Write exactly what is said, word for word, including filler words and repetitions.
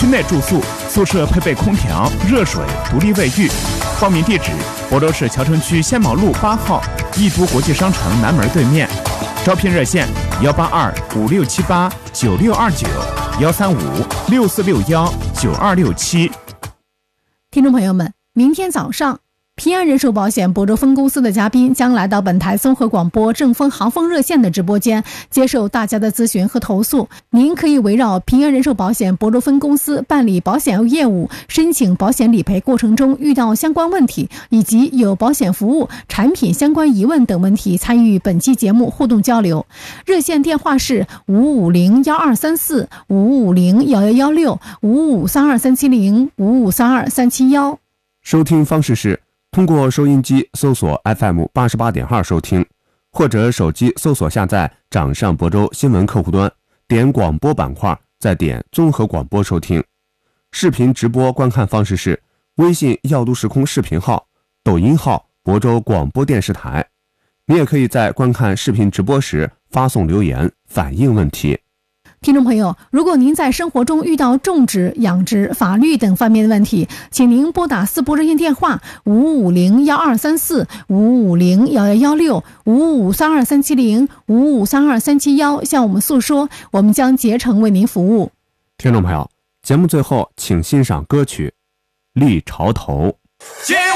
室内住宿，宿舍配备空调、热水、独立卫浴。报名地址：亳州市谯城区仙毛路八号易都国际商城南门对面。招聘热线：幺八二五六七八九六二九，幺三五六四六幺九二六七。 听众朋友们，明天早上，平安人寿保险亳州分公司的嘉宾将来到本台综合广播正风航风热线的直播间，接受大家的咨询和投诉。您可以围绕平安人寿保险亳州分公司办理保险业务、申请保险理赔过程中遇到相关问题，以及有保险服务、产品相关疑问等问题，参与本期节目互动交流。热线电话是五五零幺二三四、五五零幺幺幺六、五五三二三七零、五五三二三七幺。 收听方式是通过收音机搜索 F M 八十八点二 收听，或者手机搜索下载掌上亳州新闻客户端，点广播板块，再点综合广播收听。视频直播观看方式是微信耀都时空视频号、抖音号亳州广播电视台。你也可以在观看视频直播时发送留言反映问题。 听众朋友，如果您在生活中遇到种植、养殖、法律等方面的问题，请您拨打四部热线电话五五零幺二三四、五五零幺幺幺六、五五三二三七零、五五三二三七幺向我们诉说，我们将竭诚为您服务。 听众朋友，节目最后请欣赏歌曲《立潮头》。